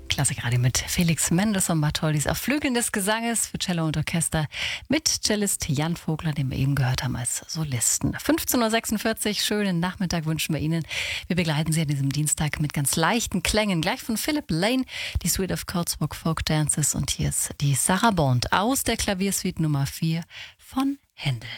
Klassikradio mit Felix Mendelssohn Bartholdis auf Flügeln des Gesanges für Cello und Orchester mit Cellist Jan Vogler, den wir eben gehört haben als Solisten. 15.46 Uhr, schönen Nachmittag wünschen wir Ihnen. Wir begleiten Sie an diesem Dienstag mit ganz leichten Klängen. Gleich von Philip Lane, die Suite of Cotswold Folk Dances, und hier ist die Sarah Bond aus der Klaviersuite Nummer 4 von Händel.